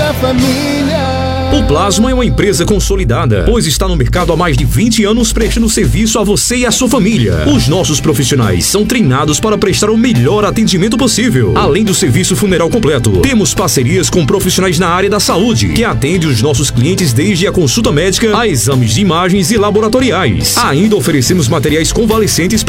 da família. O Plasma é uma empresa consolidada, pois está no mercado há mais de 20 anos prestando serviço a você e a sua família. Os nossos profissionais são treinados para prestar o melhor atendimento possível. Além do serviço funeral completo, temos parcerias com profissionais na área da saúde, que atendem os nossos clientes desde a consulta médica a exames de imagens e laboratoriais. Ainda oferecemos materiais convalescentes